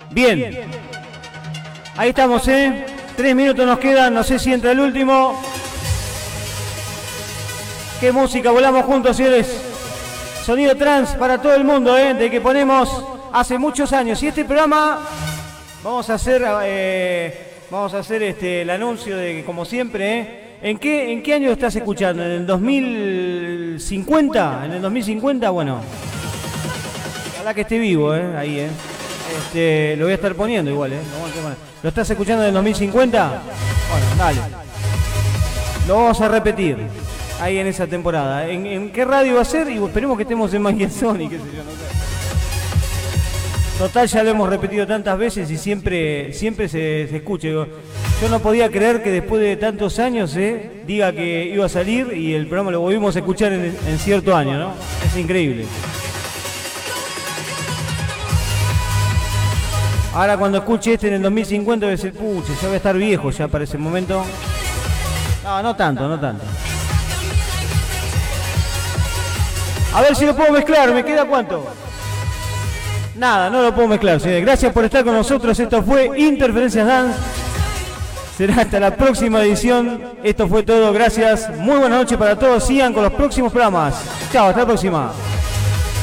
Bien. Ahí estamos, 3 minutos nos quedan, no sé si entra el último. Qué música, volamos juntos, señores. Sonido trans para todo el mundo, de que ponemos hace muchos años. Y este programa vamos a hacer el anuncio de que, como siempre, ¿en qué año estás escuchando? ¿En el 2050? ¿En el 2050? Bueno, ojalá que esté vivo, ahí, lo voy a estar poniendo igual, ¿Lo estás escuchando en el 2050? Bueno, dale. Lo vamos a repetir ahí en esa temporada. ¿En qué radio va a ser? Y esperemos que estemos en Magic Sony, qué sé yo, no sé. Total, ya lo hemos repetido tantas veces y siempre se escucha. Yo no podía creer que después de tantos años diga que iba a salir y el programa lo volvimos a escuchar en cierto año, ¿no? Es increíble. Ahora cuando escuche este en el 2050 voy a decir, pucha, ya voy a estar viejo ya para ese momento. No tanto. A ver si lo puedo mezclar, ¿me queda cuánto? Nada, no lo puedo mezclar, señores. Gracias por estar con nosotros, esto fue Interferencias Dance. Será hasta la próxima edición. Esto fue todo, gracias. Muy buenas noches para todos, sigan con los próximos programas. Chao, hasta la próxima.